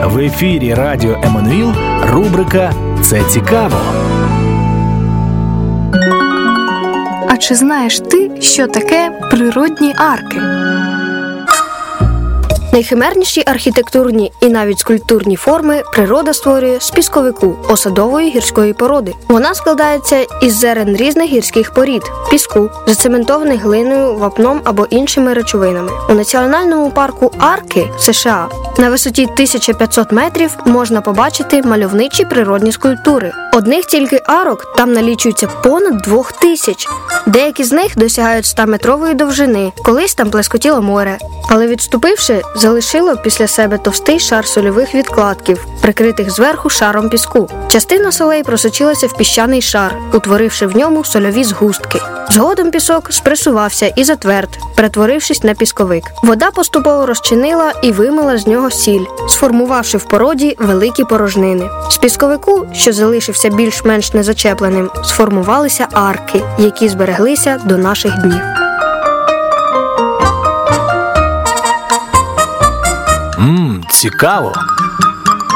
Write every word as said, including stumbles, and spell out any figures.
В ефірі Радіо Еммануїл рубрика «Це цікаво». А чи знаєш ти, що таке природні арки? Найхимерніші архітектурні і навіть скульптурні форми природа створює з пісковику – осадової гірської породи. Вона складається із зерен різних гірських порід – піску, зацементованих глиною, вапном або іншими речовинами. У національному парку Арки, США, на висоті тисяча п'ятсот метрів можна побачити мальовничі природні скульптури. Одних тільки арок там налічується понад двох тисяч. Деякі з них досягають ста-метрової довжини. Колись там плескотіло море, але відступивши, залишило після себе товстий шар сольових відкладків, прикритих зверху шаром піску. Частина солей просочилася в піщаний шар, утворивши в ньому сольові згустки. Згодом пісок спресувався і затверд, перетворившись на пісковик. Вода поступово розчинила і вимила з нього сіль, сформувавши в породі великі порожнини. З пісковику, що залишився більш-менш незачепленим, сформувалися арки, які збереглися до наших днів. Ммм, цікаво.